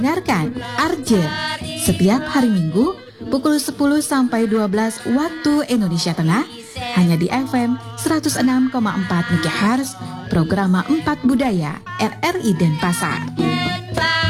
Dengarkan Arjer setiap hari Minggu pukul 10 sampai 12 waktu Indonesia Tengah hanya di FM 106,4 MHz, program 4 Budaya RRI Denpasar.